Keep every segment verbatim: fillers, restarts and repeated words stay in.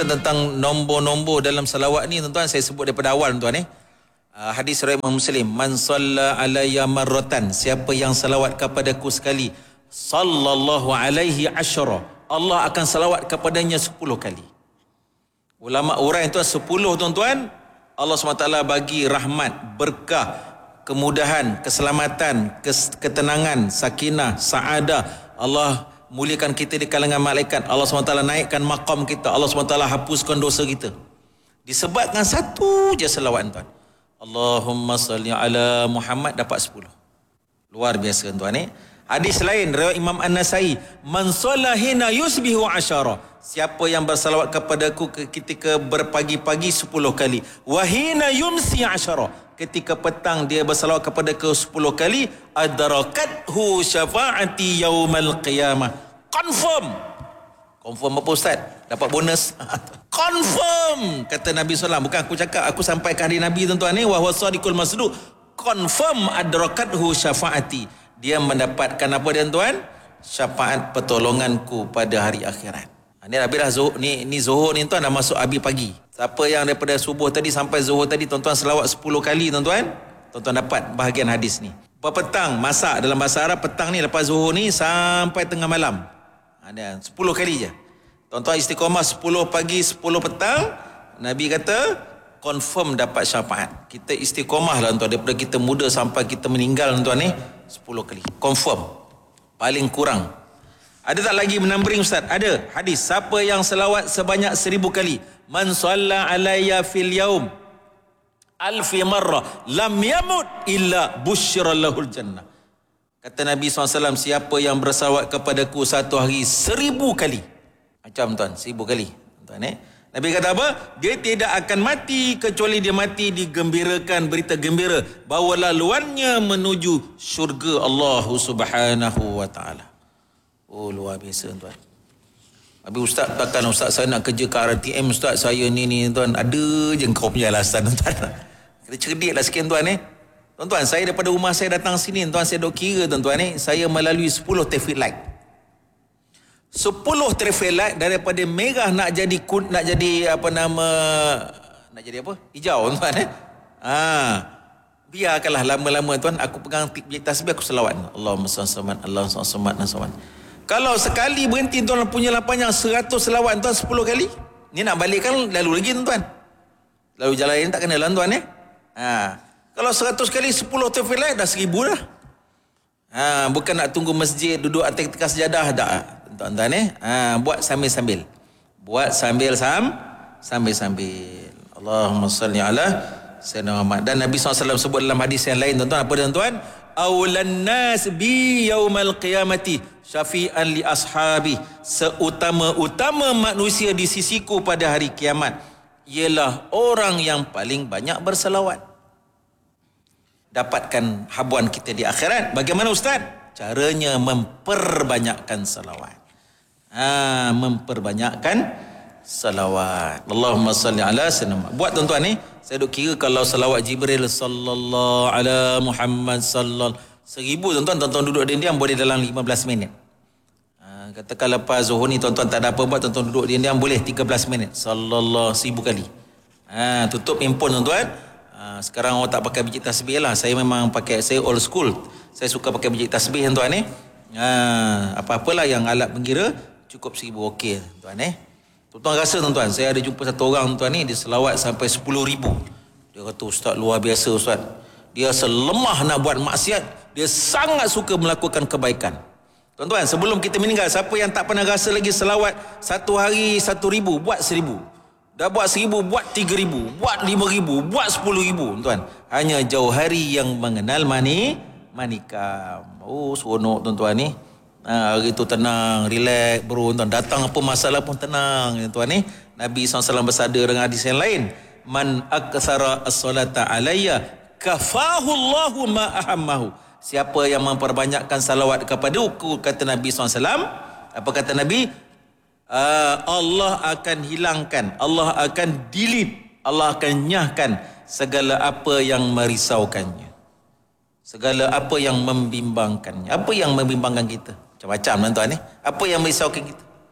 tentang nombor-nombor dalam salawat ni tuan-tuan, saya sebut daripada awal tuan-tuan eh. Uh, hadis riwayat Imam Muslim, man salla alayya marratan, siapa yang salawat kepadaku sekali, sallallahu alaihi asyara, Allah akan salawat kepadanya sepuluh kali. Ulama orang itu sepuluh tuan-tuan, Allah subhanahu wa taala bagi rahmat, berkah, kemudahan, keselamatan, kes- ketenangan, sakinah, saadah. Allah muliakan kita di kalangan malaikat. Allah subhanahu wa taala naikkan maqam kita. Allah subhanahu wa taala hapuskan dosa kita. Disebabkan satu je selawat tuan. Allahumma salli ala Muhammad, dapat sepuluh. Luar biasa tuan eh. Hadis lain riwayat Imam An-Nasai, man shalla hina yusbihu asyara, siapa yang bersalawat kepadaku ketika berpagi-pagi sepuluh kali, wa hina yumsi asyara, ketika petang dia bersalawat kepadaku sepuluh kali, adrakathu syafaati yaumal qiyamah. Confirm. Confirm apa ustaz? Dapat bonus. Confirm, kata Nabi sallallahu alaihi wasallam. Bukan aku cakap, aku sampai ke hadis Nabi tuan-tuan ni, wa huwa sadiqul masduq. Confirm adrakathu syafaati. Dia mendapatkan apa dia tuan? Syafaat pertolonganku pada hari akhirat. Ini Nabi dah zuhur, ni ni zuhur ni tuan dah masuk habis pagi. Siapa yang daripada subuh tadi sampai zuhur tadi tuan-tuan selawat sepuluh kali tuan-tuan, tuan-tuan dapat bahagian hadis ni. Petang, masak dalam bahasa Arab, petang ni lepas zuhur ni sampai tengah malam. Ada sepuluh kali je. Tuan-tuan istiqamah sepuluh pagi, sepuluh petang, Nabi kata confirm dapat syafaat. Kita istiqamah lah tuan, daripada kita muda sampai kita meninggal tuan ni sepuluh kali. Confirm. Paling kurang. Ada tak lagi menambring ustaz? Ada. Hadis, siapa yang selawat sebanyak seribu kali, man shalla alayya fil yaum alfi marrah lam yamut illa busyira lahul jannah. Kata Nabi sallallahu alaihi wasallam, siapa yang bersalawat kepadaku satu hari seribu kali. Macam tuan, seribu kali. Tuan eh. Nabi kata apa? Dia tidak akan mati kecuali dia mati digembirakan berita gembira bahawa laluannya menuju syurga Allah Subhanahu wa taala. Oh, luar biasa tuan. Habis ustaz, takkan ustaz saya nak kerja ke R T M ustaz, saya ni ni tuan, ada je kau punya alasan tuan. Kita cerdiklah sikit tuan eh. Tuan-tuan, saya daripada rumah saya datang sini tuan, saya dok kira tuan-tuan eh, saya melalui sepuluh traffic light. sepuluh traffic light daripada merah nak jadi kun, nak jadi apa nama, nak jadi apa? Hijau tuan eh. Ha. Biarkanlah lama-lama tuan, aku pegang tasbih, aku selawat. Allahumma salli ala Allahumma salli. Kalau sekali berhenti tuan punya lapangnya seratus selawat tuan sepuluh kali, ni nak balikkan lalu lagi tuan. Lalu jalan ini tak kena lah tuan eh. Ha. Kalau seratus kali sepuluh traffic light dah seribu dah. Ha, bukan nak tunggu masjid duduk atas sejadah dah. Tuan-tuan eh, ha, buat sambil-sambil. Buat sambil sam sambil-sambil. Allahumma salli ala sayyidina Muhammad. Dan Nabi sallallahu alaihi wasallam sebut dalam hadis yang lain tuan-tuan, apa tuan-tuan? Aulan nas bi yaumal qiyamati syafi'an li ashabi. Seutama-utama manusia di sisiku pada hari kiamat ialah orang yang paling banyak berselawat. Dapatkan habuan kita di akhirat. Bagaimana ustaz? Caranya memperbanyakkan salawat. Ha, memperbanyakkan salawat. Allahumma salli ala sayyidina. Buat tuan-tuan ni, saya duk kira kalau salawat Jibril sallallahu ala Muhammad sallallahu seribu tuan-tuan, tuan-tuan duduk diam-diam boleh dalam lima belas minit. Ha, katakan lepas zuhur ni tuan-tuan tak ada apa buat, tuan-tuan duduk diam-diam boleh tiga belas minit. Sallallahu seribu kali. Ha, tutup handphone tuan-tuan. Ha, sekarang orang tak pakai biji tasbih lah. Saya memang pakai, saya old school. Saya suka pakai biji tasbih tuan ni. Ha, apa-apalah yang alat pengira cukup seribu okey tuan eh. Tuan-tuan rasa tuan-tuan, saya ada jumpa satu orang tuan ni, dia selawat sampai sepuluh ribu. Dia kata ustaz luar biasa ustaz. Dia selemah nak buat maksiat, dia sangat suka melakukan kebaikan. Tuan-tuan, sebelum kita meninggal, siapa yang tak pernah rasa lagi selawat satu hari satu ribu, buat seribu. Dah buat seribu, buat tiga ribu, buat lima ribu, buat sepuluh ribu tuan. Hanya jauh hari yang mengenal mani manikam. Oh, seronok tuan-tuan ni. Ha, hari tu tenang, relax bro tuan. Datang apa masalah pun tenang tuan ni. Nabi sallallahu alaihi wasallam bersabda dengan hadis yang lain, man aktsara as-salata alayya kafahu Allahu ma ahammahu. Siapa yang memperbanyakkan salawat kepada aku, kata Nabi sallallahu alaihi wasallam, apa kata Nabi? Uh, Allah akan hilangkan, Allah akan delete, Allah akan nyahkan segala apa yang merisaukannya, segala apa yang membimbangkannya. Apa yang membimbangkan kita? Macam-macam tuan-tuan ni. Apa yang merisaukan kita?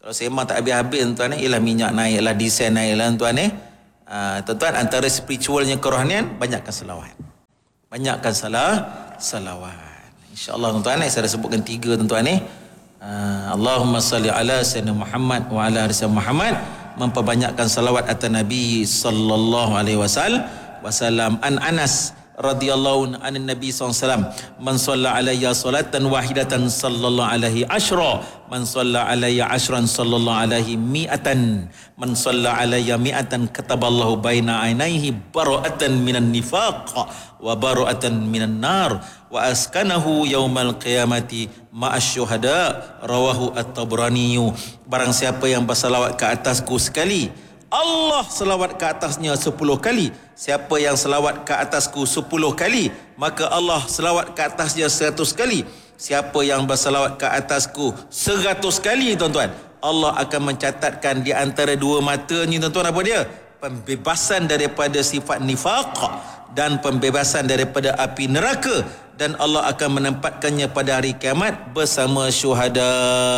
Kalau sembang tak habis-habis tuan-tuan ni, ialah minyak naik lah, desain naik lah tuan-tuan ni. Uh, tuan-tuan, antara spiritualnya kerohanian, banyakkan selawat. Banyakkan salah, salawat. InsyaAllah tuan-tuan ni, saya dah sebutkan tiga tuan-tuan ni. Uh, Allahumma salli ala sayyidina Muhammad wa ala ali Muhammad. Memperbanyakkan salawat atas Nabi sallallahu alaihi wasallam. An Anas radhiyallahu anhu Nabi sallallahu alaihi wasallam, man shalla alayya salatan wahidatan sallallahu alaihi ashra, man shalla alayya ashran sallallahu alaihi mi'atan, man shalla alayya mi'atan kataballahu baina ainaihi bara'atan minan nifaq wa bara'atan minan nar wa askanahu yaumal qiyamati ma'asy syuhada, rawahu at-Tabrani. Barang siapa yang bersalawat ke atasku sekali, Allah selawat ke atasnya sepuluh kali. Siapa yang selawat ke atasku sepuluh kali, maka Allah selawat ke atasnya seratus kali. Siapa yang berselawat ke atasku seratus kali, tuan-tuan, Allah akan mencatatkan di antara dua matanya, tuan-tuan, apa dia? Pembebasan daripada sifat nifaq dan pembebasan daripada api neraka. Dan Allah akan menempatkannya pada hari kiamat bersama syuhada.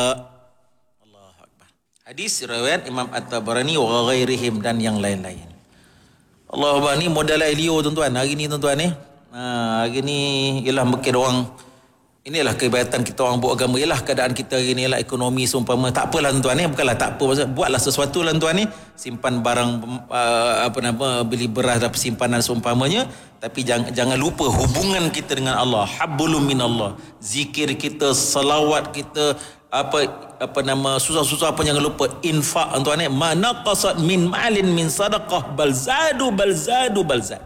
Hadis riwayat Imam At-Tabarani wa ghairihim, dan yang lain-lain. Allah Akbar, ni modal Elio tuan-tuan. Hari ni tuan-tuan ni. Ha, hari ni ialah mungkin orang, inilah kebaikan kita orang buat agama, ialah keadaan kita hari ni, ialah ekonomi seumpama. Tak apalah tuan-tuan ni, bukanlah tak apa, maksud, buatlah sesuatu lah tuan-tuan ni. Simpan barang uh, apa nama, beli beras dan simpanan seumpamanya. Tapi jangan jangan lupa hubungan kita dengan Allah. Hablum minallah. Zikir kita, salawat kita, apa apa nama, susah-susah apa, jangan lupa infak tuan-tuan ni. Mana qasad min malin min sadaqah bal zadu bal zadu bal zad.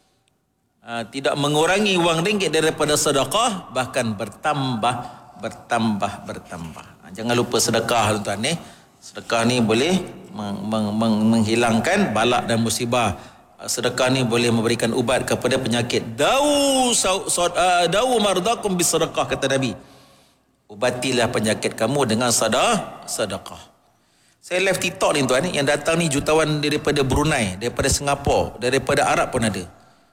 Ha, tidak mengurangi wang ringgit daripada sedekah, bahkan bertambah bertambah bertambah. Ha, jangan lupa sedekah tuan-tuan ni. Sedekah ni boleh meng, meng, meng, menghilangkan balak dan musibah. Sedekah ni boleh memberikan ubat kepada penyakit. Dau uh, dau mardakum bisedekah, kata Nabi. Ubatilah penyakit kamu dengan sedekah. sedekah. Saya live TikTok ni tuan ni, yang datang ni jutawan daripada Brunei, daripada Singapura, daripada Arab pun ada.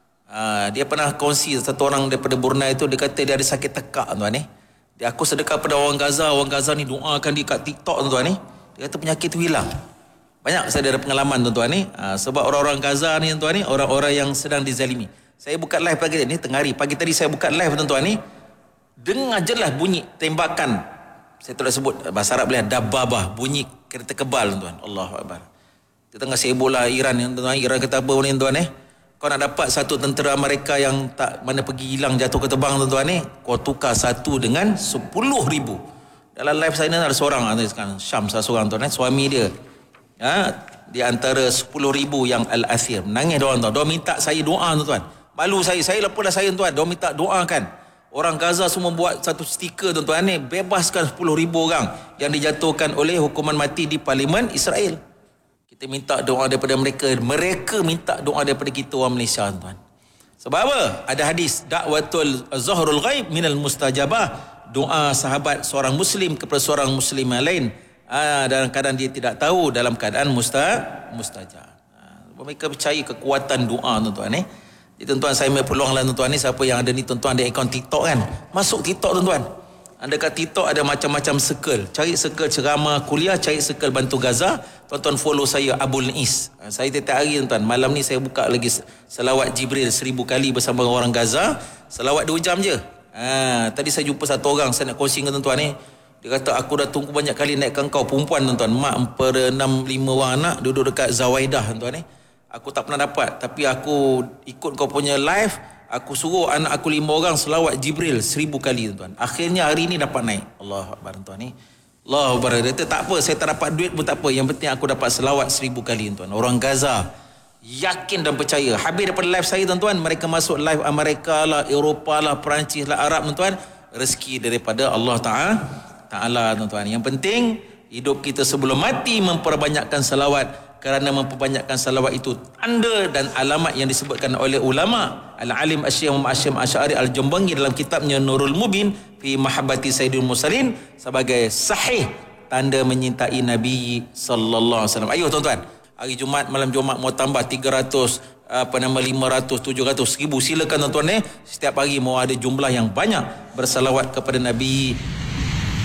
Ha, dia pernah kongsi, satu orang daripada Brunei tu, dia kata dia ada sakit tekak tuan ni. Dia, aku sedekah pada orang Gaza, orang Gaza ni doakan dia kat TikTok tuan ni. Dia kata penyakit tu hilang. Banyak saya ada pengalaman tuan-tuan ni. Ha, sebab orang-orang Gaza ni tuan ni, orang-orang yang sedang dizalimi. Saya buka live pagi ni, tengah hari. Pagi tadi saya buka live tuan-tuan ni. Dengar jelas bunyi tembakan. Saya tak sebut bahasa Arab boleh, dababah, bunyi kereta kebal tuan-tuan. Allahu Akbar. Kita tengah sibuk lah Iran ni tuan-tuan. Iran kata apa ni tuan-tuan ni? Kau nak dapat satu tentera Amerika yang tak mana pergi hilang, jatuh ke tebang tuan-tuan ni, kau tukar satu dengan sepuluh ribu. Dalam live saya ni ada seorang sekarang, Syam, seorang tuan-tuan, suami dia. Ha, di antara sepuluh ribu yang Al-Athir, menangis diorang tuan. Diorang minta saya doa tuan-tuan. Malu saya, saya lepas saya tuan. Diorang minta doakan. Orang Gaza semua buat satu stiker tuan-tuan ni, bebaskan sepuluh ribu orang yang dijatuhkan oleh hukuman mati di Parlimen Israel. Kita minta doa daripada mereka, mereka minta doa daripada kita orang Malaysia tuan. Sebab apa? Ada hadis, da'watul zahrul ghaib minal mustajabah. Doa sahabat seorang muslim kepada seorang muslim yang lain, ha, dalam keadaan dia tidak tahu, dalam keadaan musta, mustajab. Ha, mereka percaya kekuatan doa tuan-tuan ni. Jadi tuan-tuan, saya ambil peluang lah tuan-tuan ni, siapa yang ada ni tuan-tuan, ada akaun TikTok kan, masuk TikTok tuan-tuan. Anda kat TikTok ada macam-macam circle. Cari circle ceramah kuliah, cari circle bantu Gaza. Tuan-tuan follow saya, Abul Nais. Ha, saya tiap hari tuan-tuan, malam ni saya buka lagi selawat Jibril seribu kali bersama orang Gaza. Selawat dua jam je. Ha, tadi saya jumpa satu orang, saya nak kongsi dengan tuan-tuan ni. Dia kata, aku dah tunggu banyak kali naikkan kau, perempuan tuan-tuan, mak empat, enam, lima orang anak, duduk dekat Zawaidah tuan-tuan ni. Aku tak pernah dapat, tapi aku ikut kau punya live, aku suruh anak aku lima orang selawat Jibril seribu kali tuan-tuan. Akhirnya hari ni dapat naik. Allah Akbar tuan ni. Allah Akbar. Dia kata, tak apa, saya tak dapat duit pun tak apa, yang penting aku dapat selawat seribu kali tuan. Orang Gaza yakin dan percaya. Habis daripada live saya tuan-tuan, mereka masuk live Amerika lah, Eropah lah, Perancis lah, Arab tuan-tuan. Rezeki daripada Allah Ta'ala Ta'ala tuan-tuan. Yang penting hidup kita sebelum mati memperbanyakkan salawat, kerana memperbanyakkan salawat itu tanda dan alamat yang disebutkan oleh ulama. Al-Alim Asy-Syaikh Muhammad Hasyim Asy'ari Al-Jumbangi dalam kitabnya Nurul Mubin fi Mahabbati Sayyidil Mursalin sebagai sahih tanda menyintai Nabi sallallahu alaihi wasallam. Ayuh tuan-tuan, hari Jumaat, malam Jumaat mau tambah tiga ratus, apa nama, lima ratus, tujuh ratus, seribu. Silakan tuan-tuan eh. Setiap hari mau ada jumlah yang banyak bersalawat kepada Nabi.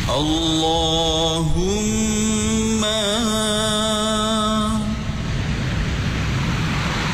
Allahumma